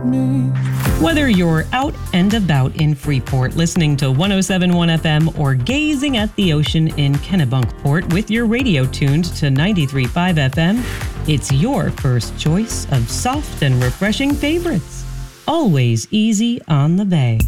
Whether you're out and about in Freeport listening to 107.1 FM or gazing at the ocean in Kennebunkport with your radio tuned to 93.5 FM, it's your first choice of soft and refreshing favorites. Always easy on the bay.